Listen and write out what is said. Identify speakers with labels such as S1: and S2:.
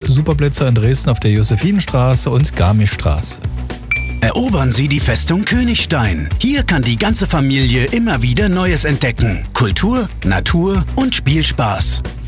S1: Besucherplätze in Dresden auf der Josephinenstraße und Garmischstraße.
S2: Erobern Sie die Festung Königstein. Hier kann die ganze Familie immer wieder Neues entdecken. Kultur, Natur und Spielspaß.